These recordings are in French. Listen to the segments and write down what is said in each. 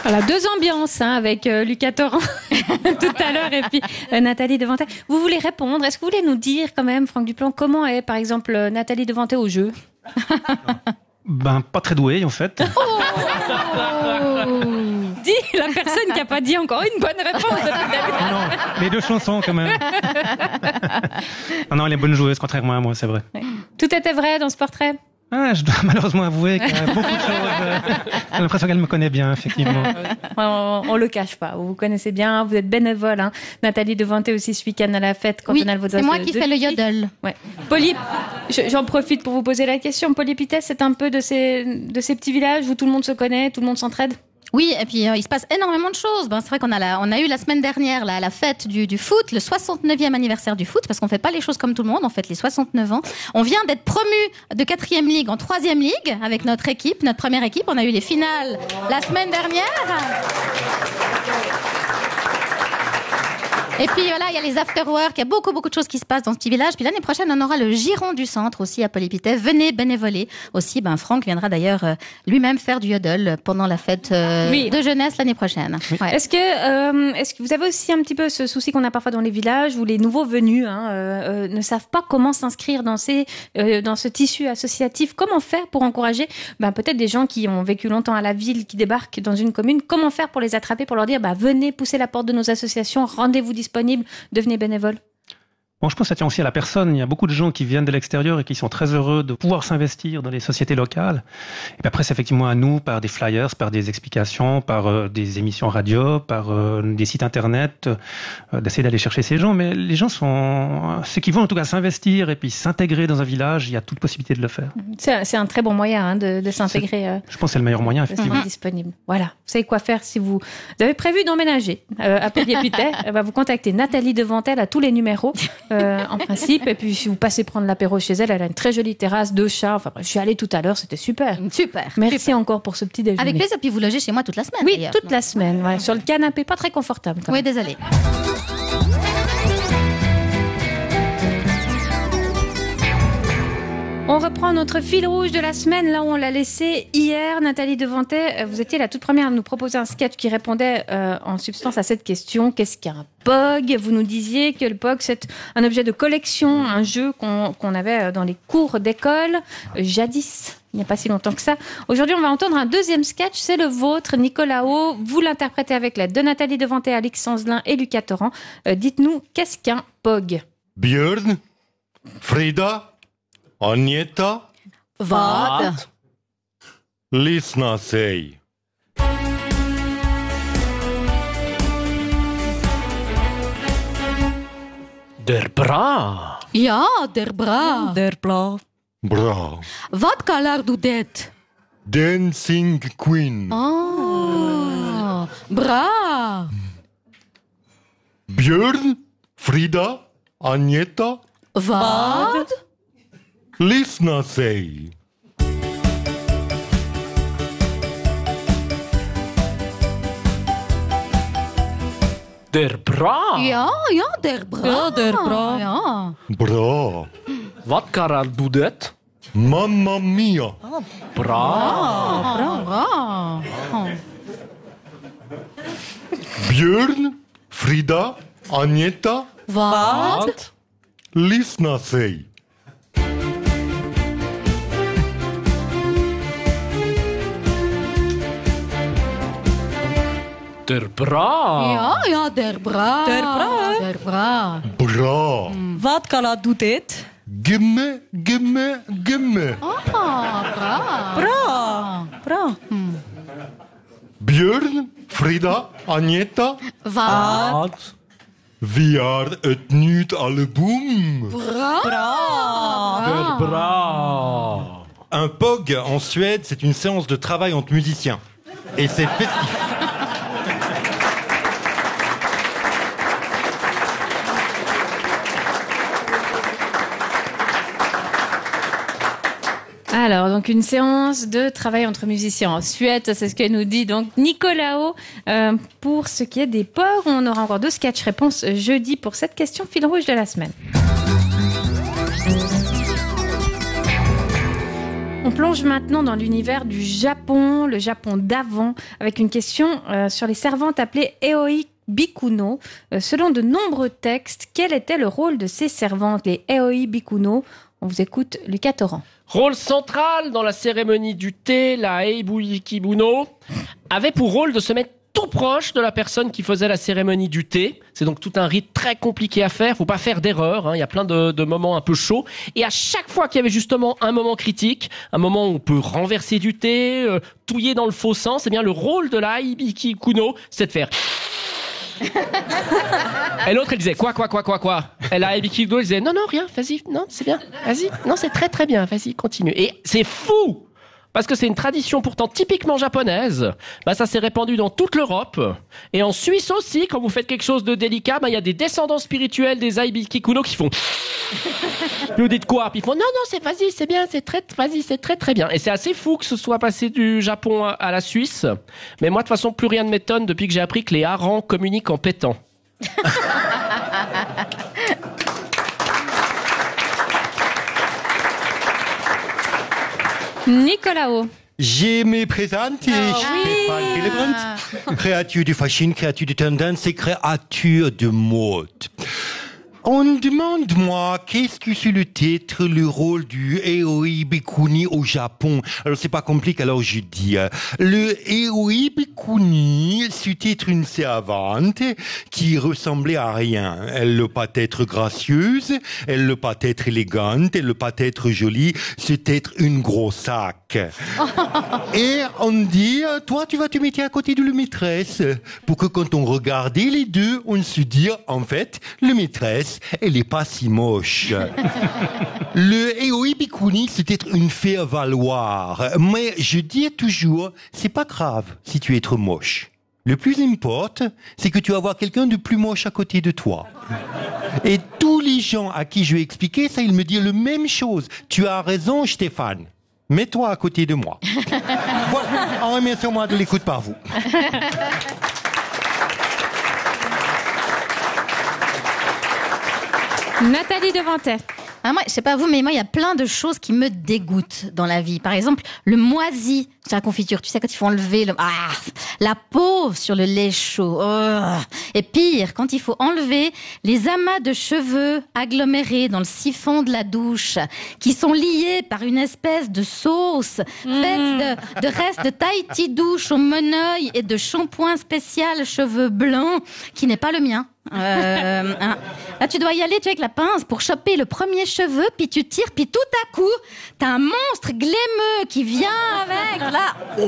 Voilà, 2 ambiances avec Lucas Torrent tout à l'heure et puis Nathalie Devantet. Vous voulez répondre? Est-ce que vous voulez nous dire quand même, Franck Duplan, comment est par exemple Nathalie Devantet au jeu? Pas très douée en fait. Dis la personne qui n'a pas dit encore une bonne réponse depuis le début. Non, les 2 chansons quand même. Non, elle est bonne joueuse, contrairement à moi, c'est vrai. Ouais. Tout était vrai dans ce portrait? Je dois malheureusement avouer qu'il y a beaucoup de choses. J'ai l'impression qu'elle me connaît bien, effectivement. On le cache pas. Vous vous connaissez bien, vous êtes bénévole. Hein. Nathalie Devantet aussi ce week-end à la fête cantonale vaudoise. C'est moi qui fais le yodel. Ouais. J'en profite pour vous poser la question. Polypitès, c'est un peu de ces petits villages où tout le monde se connaît, tout le monde s'entraide? Oui, et puis il se passe énormément de choses. C'est vrai qu'on a eu la semaine dernière la fête du foot, le 69e anniversaire du foot, parce qu'on fait pas les choses comme tout le monde, on fête les 69 ans. On vient d'être promu de 4e ligue en 3e ligue avec notre équipe, notre première équipe. On a eu les finales la semaine dernière. Et puis voilà, il y a les after-work, il y a beaucoup de choses qui se passent dans ce petit village. Puis l'année prochaine, on aura le Giron du Centre aussi à Polypitès. Venez bénévoler aussi. Franck viendra d'ailleurs lui-même faire du yodel pendant la fête de jeunesse l'année prochaine. Oui. Ouais. Est-ce que vous avez aussi un petit peu ce souci qu'on a parfois dans les villages où les nouveaux venus ne savent pas comment s'inscrire dans ce tissu associatif? Comment faire pour encourager peut-être des gens qui ont vécu longtemps à la ville, qui débarquent dans une commune? Comment faire pour les attraper, pour leur dire venez pousser la porte de nos associations, rendez-vous disponible, devenez bénévole? Bon, je pense que ça tient aussi à la personne. Il y a beaucoup de gens qui viennent de l'extérieur et qui sont très heureux de pouvoir s'investir dans les sociétés locales. Et puis après, c'est effectivement à nous, par des flyers, par des explications, par des émissions radio, par des sites internet, d'essayer d'aller chercher ces gens. Mais les gens ceux qui vont en tout cas s'investir et puis s'intégrer dans un village, il y a toute possibilité de le faire. C'est un très bon moyen de s'intégrer. Je pense que c'est le meilleur moyen, effectivement. Disponible. Voilà. Vous savez quoi faire si vous avez prévu d'emménager à Polypitès. Vous contactez Nathalie Devantet à tous les numéros. En principe, et puis si vous passez prendre l'apéro chez elle, elle a une très jolie terrasse, 2 chats. Enfin, je suis allée tout à l'heure, c'était super. Merci encore pour ce petit déjeuner. Avec plaisir, puis vous logez chez moi toute la semaine. Oui, toute la semaine, ouais, sur le canapé, pas très confortable. Oui, désolée. On reprend notre fil rouge de la semaine, là où on l'a laissé hier. Nathalie Devantet, vous étiez la toute première à nous proposer un sketch qui répondait en substance à cette question. Qu'est-ce qu'un POG? Vous nous disiez que le POG, c'est un objet de collection, un jeu qu'on avait dans les cours d'école, jadis, il n'y a pas si longtemps que ça. Aujourd'hui, on va entendre un deuxième sketch, c'est le vôtre, Nicolas O. Vous l'interprétez avec l'aide de Nathalie Devantet, Alix Sanzelin et Lucas Torrent. Dites-nous, qu'est-ce qu'un POG? Björn, Frida, Agneta, Vad? Lyssna, säg. Der bra. Ja, der bra. Der bra. Bra. Vad kallar du det? Dancing Queen. Bra. Björn, Frida, Agneta, Vad? Lyssna, säg. Der bra. Ja, der bra. Ja, der bra. Ja. Bra. Vad kallar du det? Mamma mia. Bra. Bra. Björn, Frida, Agneta, Vad? lyssna, säg. Der bra. Ja, der bra. Der bra. Der bra. Bra. Vad kallar du det? Gimme, gimme, gimme. Bra. Björn, Frida, Agneta, Vad? vi har ett nytt album. Der bra. Un POG en Suède, c'est une séance de travail entre musiciens. Et c'est festif. Alors, donc une séance de travail entre musiciens en Suède, c'est ce que nous dit donc Nicolas O. Pour ce qui est des POG, on aura encore 2 sketchs réponses jeudi pour cette question fil rouge de la semaine. On On plonge maintenant dans l'univers du Japon, le Japon d'avant, avec une question sur les servantes appelées Aoi Bikuno. Selon de nombreux textes, quel était le rôle de ces servantes, les Aoi Bikuno? On vous écoute, Lucas Torrent. Rôle central dans la cérémonie du thé, la Aoi Bikuno avait pour rôle de se mettre tout proche de la personne qui faisait la cérémonie du thé. C'est donc tout un rite très compliqué à faire. Faut pas faire d'erreur, hein. Il y a plein de moments un peu chauds. Et à chaque fois qu'il y avait justement un moment critique, un moment où on peut renverser du thé, touiller dans le faux sens, eh bien le rôle de la Aoi Bikuno, c'est de faire... Et l'autre, elle disait quoi. Et la Aoi Bikuno, elle disait non, rien, vas-y, non, c'est bien, vas-y, non, c'est très très bien, vas-y, continue. Et c'est fou! Parce que c'est une tradition pourtant typiquement japonaise. Ça s'est répandu dans toute l'Europe. Et en Suisse aussi, quand vous faites quelque chose de délicat, il y a des descendants spirituels des Aoi Bikuno qui font... Vous dites quoi? Puis ils font non, vas-y, c'est bien, c'est très très bien. Et c'est assez fou que ce soit passé du Japon à la Suisse. Mais moi, de toute façon, plus rien ne m'étonne depuis que j'ai appris que les harengs communiquent en pétant. Nicolas O. Je me présente, Stéphane Hillebrand, créature de fashion, créature de tendance et créature de mode. On demande, moi, qu'est-ce que c'est le titre, le rôle du Aoi Bikuni au Japon? Alors, c'est pas compliqué, alors je dis. Le Aoi Bikuni, c'était une servante qui ressemblait à rien. Elle ne pas être gracieuse, elle ne pas être élégante, elle ne pas être jolie, c'était une grosse sac. Et on dit, toi, tu vas te mettre à côté de la maîtresse, pour que quand on regardait les deux, on se dit, en fait, la maîtresse, elle est pas si moche. Le Aoi Bikuni, c'est être une faire valoir. Mais je dis toujours, c'est pas grave si tu es trop moche. Le plus important, c'est que tu vas avoir quelqu'un de plus moche à côté de toi. Et tous les gens à qui je vais expliquer ça, ils me disent la même chose. Tu as raison, Stéphane. Mets-toi à côté de moi. Voilà, en remerciant moi de l'écoute par vous. Nathalie Devantet. Moi, je sais pas vous, mais moi, il y a plein de choses qui me dégoûtent dans la vie. Par exemple, le moisi sur la confiture. Tu sais, quand il faut enlever la peau sur le lait chaud. Et pire, quand il faut enlever les amas de cheveux agglomérés dans le siphon de la douche, qui sont liés par une espèce de sauce faite de restes de Tahiti douche au moneuil et de shampoing spécial cheveux blancs, qui n'est pas le mien. Là, tu dois y aller, avec la pince pour choper le premier cheveu, puis tu tires, puis tout à coup, t'as un monstre glémeux qui vient avec, là.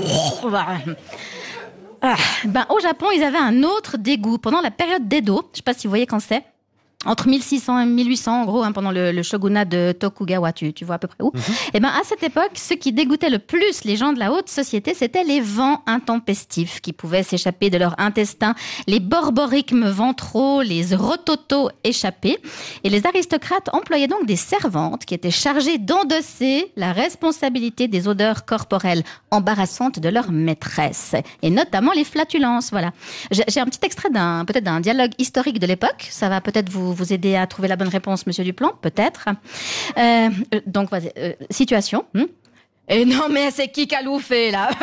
Au Japon, ils avaient un autre dégoût. Pendant la période d'Edo, je sais pas si vous voyez quand c'est, entre 1600 et 1800, en gros, pendant le shogunat de Tokugawa, tu vois à peu près où. À cette époque, ce qui dégoûtait le plus les gens de la haute société, c'était les vents intempestifs qui pouvaient s'échapper de leur intestin, les borborigmes ventraux, les rototos échappés. Et les aristocrates employaient donc des servantes qui étaient chargées d'endosser la responsabilité des odeurs corporelles embarrassantes de leur maîtresse. Et notamment les flatulences, voilà. J'ai un petit extrait d'un dialogue historique de l'époque. Ça va peut-être vous aider à trouver la bonne réponse, monsieur Duplan, peut-être. Donc, situation. Et non, mais c'est qui Kaloufé, là?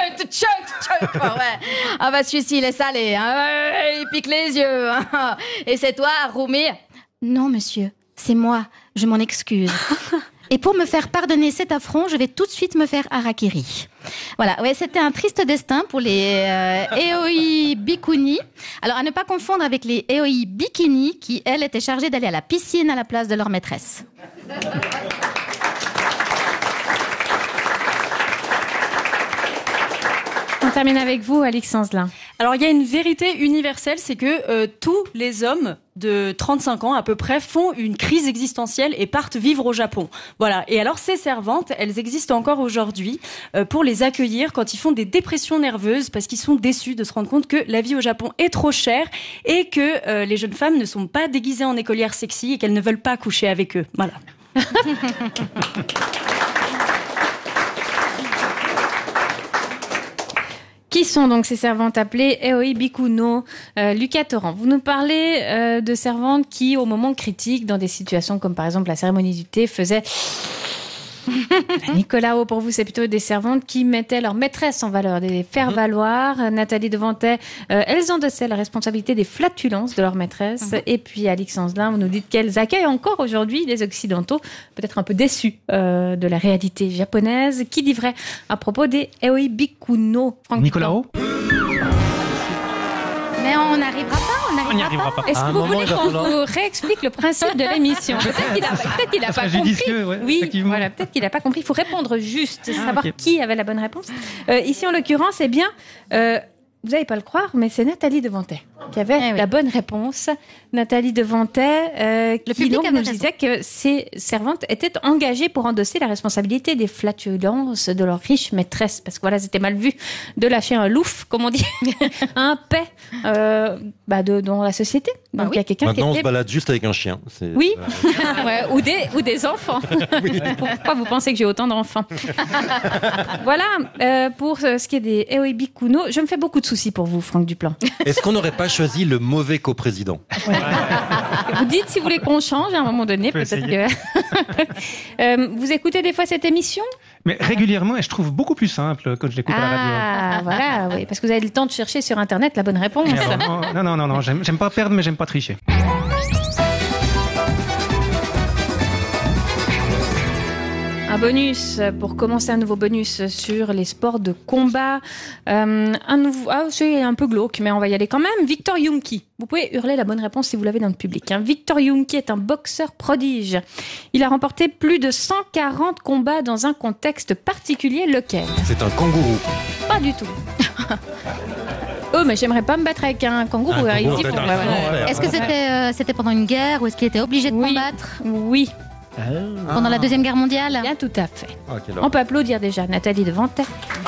Celui-ci, il est salé, il pique les yeux. Et c'est toi, Roumi? Non, monsieur, c'est moi, je m'en excuse. Et pour me faire pardonner cet affront, je vais tout de suite me faire harakiri. Voilà, c'était un triste destin pour les Aoi Bikuni. Alors, à ne pas confondre avec les Aoi Bikini, qui, elles, étaient chargées d'aller à la piscine à la place de leur maîtresse. On termine avec vous, Alix Sanzelin. Alors, il y a une vérité universelle, c'est que tous les hommes de 35 ans à peu près font une crise existentielle et partent vivre au Japon. Voilà. Et alors, ces servantes, elles existent encore aujourd'hui pour les accueillir quand ils font des dépressions nerveuses parce qu'ils sont déçus de se rendre compte que la vie au Japon est trop chère et que les jeunes femmes ne sont pas déguisées en écolières sexy et qu'elles ne veulent pas coucher avec eux. Voilà. Qui sont donc ces servantes appelées Aoi Bikuno? Lucas Torrent, vous nous parlez de servantes qui, au moment critique, dans des situations comme par exemple la cérémonie du thé, faisaient Nicolas, pour vous, c'est plutôt des servantes qui mettaient leur maîtresse en valeur, des faire valoir. Nathalie Devantet, elles endossaient la responsabilité des flatulences de leur maîtresse. Et puis Alix Anzelin, vous nous dites qu'elles accueillent encore aujourd'hui les Occidentaux, peut-être un peu déçus de la réalité japonaise. Qui dit vrai à propos des Aoi Bikuno? Nicolas O. Mais on n'arrivera pas. On n'y arrivera pas. Est-ce que vous voulez qu'on vous réexplique le principe de l'émission? Peut-être qu'il n'a pas compris. Judicieux, ouais, oui, effectivement. voilà, peut-être qu'il n'a pas compris. Il faut répondre juste, savoir ok. qui avait la bonne réponse. Ici, en l'occurrence, eh bien, vous n'allez pas le croire, mais c'est Nathalie Devantet qui avait la bonne réponse. Nathalie Devantet, qui donc nous disait que ces servantes étaient engagées pour endosser la responsabilité des flatulences de leur riche maîtresse. Parce que voilà, c'était mal vu de lâcher un louf, comme on dit, un paix dans la société. Donc il y a quelqu'un qui Maintenant, on était... se balade juste avec un chien. Oui, ouais, ou des enfants. Pourquoi vous pensez que j'ai autant d'enfants? Voilà, pour ce qui est des Aoi Bikuno, je me fais beaucoup de soucis pour vous, Franck Duplan. Est-ce qu'on n'aurait pas choisi le mauvais coprésident? Vous dites si vous voulez qu'on change à un moment donné, peut-être que... vous écoutez des fois cette émission? Mais régulièrement, et je trouve beaucoup plus simple quand je l'écoute à la radio. Ah, voilà, oui, parce que vous avez le temps de chercher sur Internet la bonne réponse. Non, j'aime pas perdre, mais j'aime pas tricher. Un bonus, pour commencer un nouveau bonus sur les sports de combat. C'est un peu glauque, mais on va y aller quand même. Victor Yunki. Vous pouvez hurler la bonne réponse si vous l'avez dans le public. Victor Yunki est un boxeur prodige. Il a remporté plus de 140 combats dans un contexte particulier, lequel? C'est un kangourou. Pas du tout. Oh, mais j'aimerais pas me battre avec un kangourou. Est-ce que c'était pendant une guerre ou est-ce qu'il était obligé de combattre? Oui. Pendant la Deuxième Guerre mondiale? Bien, tout à fait. On peut applaudir déjà Nathalie Devantet.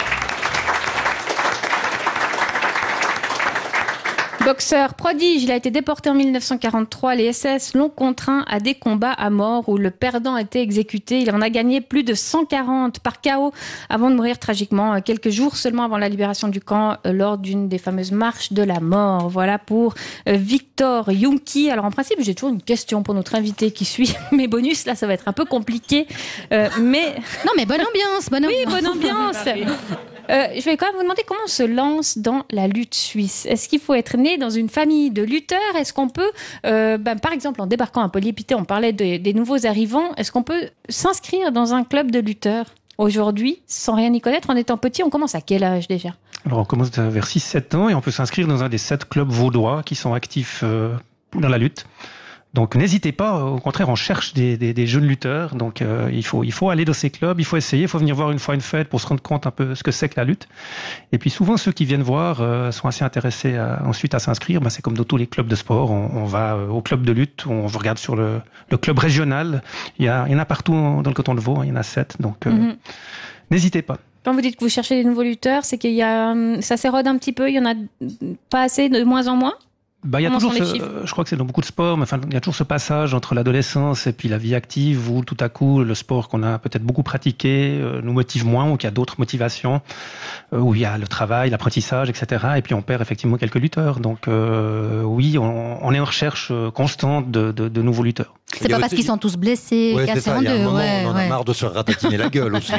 Boxeur prodige, il a été déporté en 1943. Les SS l'ont contraint à des combats à mort où le perdant était exécuté. Il en a gagné plus de 140 par KO avant de mourir tragiquement quelques jours seulement avant la libération du camp lors d'une des fameuses marches de la mort. Voilà pour Victor Yunki. Alors en principe, j'ai toujours une question pour notre invité qui suit mes bonus. Là, ça va être un peu compliqué. Mais... Non, mais bonne ambiance, bonne ambiance. Oui, bonne ambiance. Je vais quand même vous demander comment on se lance dans la lutte suisse. Est-ce qu'il faut être né dans une famille de lutteurs? Est-ce qu'on peut, par exemple, en débarquant à Polyépité, on parlait des nouveaux arrivants, est-ce qu'on peut s'inscrire dans un club de lutteurs aujourd'hui, sans rien y connaître, en étant petit? On commence à quel âge déjà? Alors on commence vers 6-7 ans et on peut s'inscrire dans un des 7 clubs vaudois qui sont actifs dans la lutte. Donc n'hésitez pas, au contraire, on cherche des jeunes lutteurs. Donc il faut aller dans ces clubs, il faut essayer, il faut venir voir une fois une fête pour se rendre compte un peu ce que c'est que la lutte. Et puis souvent ceux qui viennent voir sont assez intéressés ensuite à s'inscrire. C'est comme dans tous les clubs de sport, on va au club de lutte, on regarde sur le club régional. Il y en a partout dans le canton de Vaud, il y en a 7. Donc n'hésitez pas. Quand vous dites que vous cherchez des nouveaux lutteurs, c'est qu'il y a ça s'érode un petit peu, il y en a pas assez, de moins en moins? Il y a toujours je crois que c'est dans beaucoup de sports, mais il y a toujours ce passage entre l'adolescence et puis la vie active où tout à coup le sport qu'on a peut-être beaucoup pratiqué nous motive moins, ou qu'il y a d'autres motivations, où il y a le travail, l'apprentissage, etc. Et puis on perd effectivement quelques lutteurs. Donc oui, on est en recherche constante de nouveaux lutteurs. C'est pas parce qu'ils sont tous blessés, cassés en deux. On en a marre de se ratatiner la gueule aussi.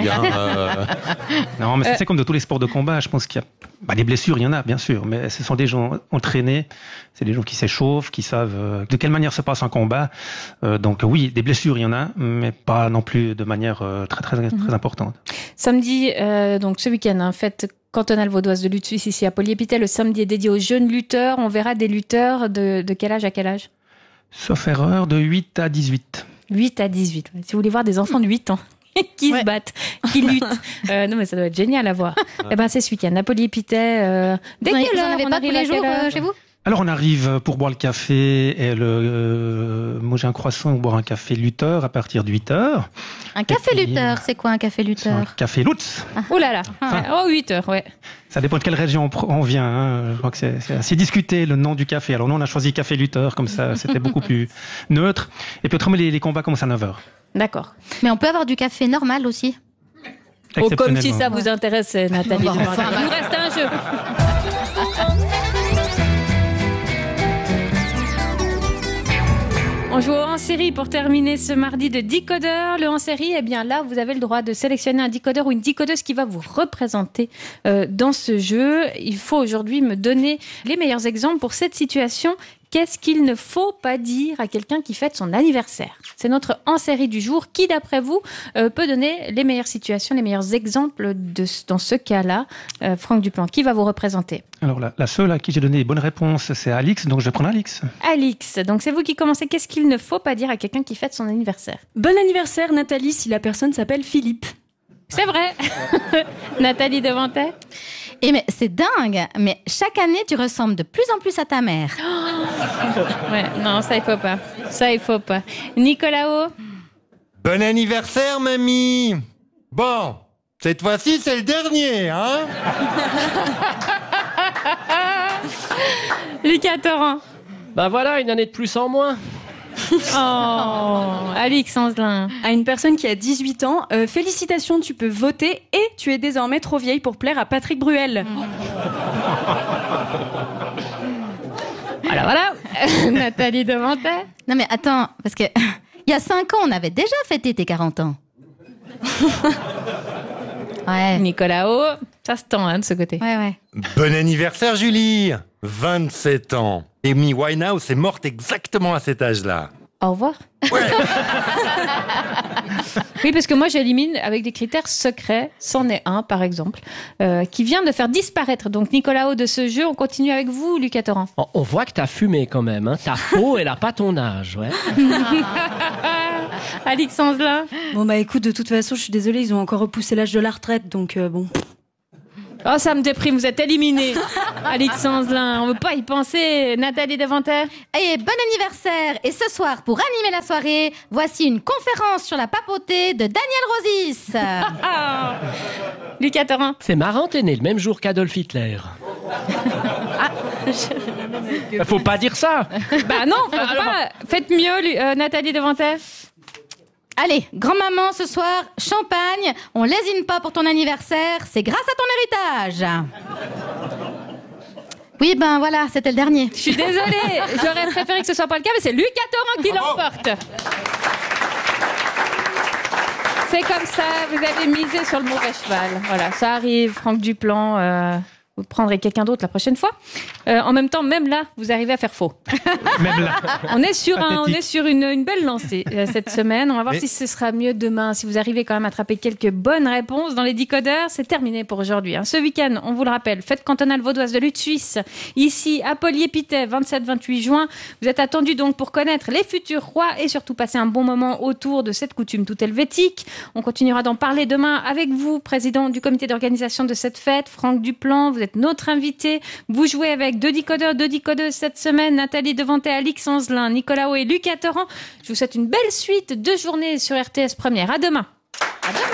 Non, mais c'est comme de tous les sports de combat. Je pense qu'il y a des blessures, il y en a bien sûr, mais ce sont des gens entraînés. C'est des gens qui s'échauffent, qui savent de quelle manière se passe un combat. Donc oui, des blessures, il y en a, mais pas non plus de manière très importante. Samedi, donc ce week-end, fête cantonale vaudoise de lutte suisse ici à Polyépité. Le samedi est dédié aux jeunes lutteurs. On verra des lutteurs de quel âge à quel âge? Sauf erreur, de 8 à 18. 8 à 18. Si vous voulez voir des enfants de 8 ans qui se battent, qui luttent. Non, mais ça doit être génial à voir. C'est ce week-end à Polyépité. Dès quelle heure? Vous n'en avez pas tous les jours chez vous? Alors on arrive pour boire le café et manger un croissant ou boire un café lutteur à partir de 8h. Un café lutteur, c'est quoi un café lutteur? Un café Lutz. Oh là là, 8h, ouais. Ça dépend de quelle région on vient. Je crois que c'est assez discuté le nom du café. Alors nous on a choisi café lutteur, comme ça c'était beaucoup plus neutre. Et puis autrement les combats commencent à 9h. D'accord. Mais on peut avoir du café normal aussi? Comme si ça vous intéressait, Nathalie. Il nous reste un jeu. On joue en série pour terminer ce mardi de Décodeur. Le en série, eh bien là, vous avez le droit de sélectionner un décodeur ou une décodeuse qui va vous représenter dans ce jeu. Il faut aujourd'hui me donner les meilleurs exemples pour cette situation. Qu'est-ce qu'il ne faut pas dire à quelqu'un qui fête son anniversaire? C'est notre en-série du jour. Qui, d'après vous, peut donner les meilleures situations, les meilleurs exemples dans ce cas-là? Franck Duplan, qui va vous représenter? Alors, la seule à qui j'ai donné les bonnes réponses, c'est Alix, donc je vais prendre Alix. Alix, donc c'est vous qui commencez. Qu'est-ce qu'il ne faut pas dire à quelqu'un qui fête son anniversaire? Bon anniversaire, Nathalie, si la personne s'appelle Philippe. C'est vrai. Nathalie Devantet? Et mais c'est dingue, mais chaque année tu ressembles de plus en plus à ta mère. Ouais, non, ça il faut pas. Ça il faut pas. Nicolas. Bon anniversaire, mamie. Bon, cette fois-ci, c'est le dernier, hein? Lucas Torrent. Ben voilà, une année de plus en moins. Oh, Alix Anzelin. À une personne qui a 18 ans, félicitations, tu peux voter et tu es désormais trop vieille pour plaire à Patrick Bruel. Voilà. Nathalie Devantet. Non mais attends, parce que il y a 5 ans, on avait déjà fêté tes 40 ans. Ouais. Nicolas, ça se tend de ce côté. Ouais. Bon anniversaire, Julie. 27 ans. Amy Winehouse est morte exactement à cet âge-là. Au revoir. Ouais. Oui, parce que moi, j'élimine avec des critères secrets. C'en est un, par exemple, qui vient de faire disparaître. Donc, Nicolas de ce jeu, on continue avec vous, Lucas Torrent. On voit que t'as fumé quand même. Hein. Ta peau, elle a pas ton âge. Ouais. Alix Anzelin. Bon bah écoute, de toute façon, je suis désolée, ils ont encore repoussé l'âge de la retraite, donc bon... Oh, ça me déprime, vous êtes éliminé. Alix Anzelin, on ne veut pas y penser. Nathalie Devantet. Et bon anniversaire. Et ce soir, pour animer la soirée, voici une conférence sur la papauté de Daniel Rosis. Lucas Torrent. C'est marrant, t'es né le même jour qu'Adolf Hitler. Faut pas dire ça. Bah non, faut pas. Faites mieux, Nathalie Devantet. Allez, grand-maman, ce soir, champagne. On lésine pas pour ton anniversaire. C'est grâce à ton héritage. Oui, ben voilà, c'était le dernier. Je suis désolée. J'aurais préféré que ce soit pas le cas, mais c'est Lucas Torrent qui l'emporte. C'est comme ça, vous avez misé sur le mauvais cheval. Voilà, ça arrive. Franck Duplan, vous prendrez quelqu'un d'autre la prochaine fois. En même temps, même là, vous arrivez à faire faux. Même là. On est sur une belle lancée cette semaine. On va voir si ce sera mieux demain. Si vous arrivez quand même à attraper quelques bonnes réponses dans les décodeurs, c'est terminé pour aujourd'hui. Ce week-end, on vous le rappelle, fête cantonale vaudoise de lutte suisse. Ici, à Polier-Pittet, 27-28 juin. Vous êtes attendus donc pour connaître les futurs rois et surtout passer un bon moment autour de cette coutume toute helvétique. On continuera d'en parler demain avec vous, président du comité d'organisation de cette fête, Franck Duplan. Vous êtes notre invité. Vous jouez avec 2 décodeurs, 2 décodeuses cette semaine. Nathalie Devantet, Alix Anzelin, Nicolas et Lucas Torrent. Je vous souhaite une belle suite de journée sur RTS Première. À demain.